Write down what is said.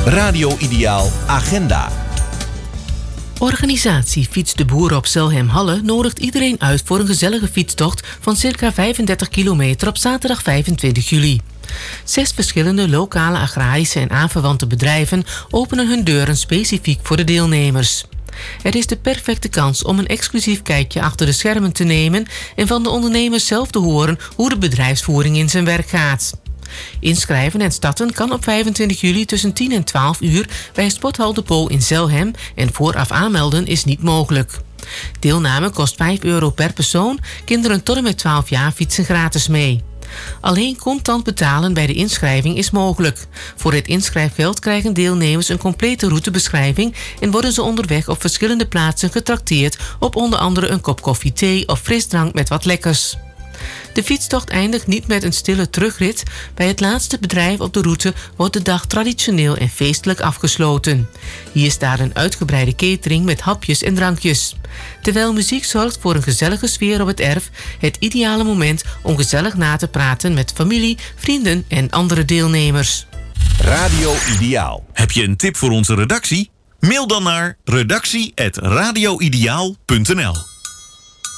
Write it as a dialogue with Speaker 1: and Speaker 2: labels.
Speaker 1: Radio Ideaal Agenda.
Speaker 2: Organisatie Fiets de Boeren op Zelhem-Halle nodigt iedereen uit voor een gezellige fietstocht van circa 35 kilometer op zaterdag 25 juli. 6 verschillende lokale agrarische en aanverwante bedrijven openen hun deuren specifiek voor de deelnemers. Het is de perfecte kans om een exclusief kijkje achter de schermen te nemen en van de ondernemers zelf te horen hoe de bedrijfsvoering in zijn werk gaat. Inschrijven en starten kan op 25 juli tussen 10 en 12 uur bij Sporthal de Po in Zelhem en vooraf aanmelden is niet mogelijk. Deelname kost €5 per persoon, kinderen tot en met 12 jaar fietsen gratis mee. Alleen contant betalen bij de inschrijving is mogelijk. Voor het inschrijfgeld krijgen deelnemers een complete routebeschrijving en worden ze onderweg op verschillende plaatsen getrakteerd op onder andere een kop koffie, thee of frisdrank met wat lekkers. De fietstocht eindigt niet met een stille terugrit. Bij het laatste bedrijf op de route wordt de dag traditioneel en feestelijk afgesloten. Hier staat een uitgebreide catering met hapjes en drankjes. Terwijl muziek zorgt voor een gezellige sfeer op het erf, het ideale moment om gezellig na te praten met familie, vrienden en andere deelnemers.
Speaker 1: Radio Ideaal.
Speaker 3: Heb je een tip voor onze redactie? Mail dan naar redactie@radioideaal.nl.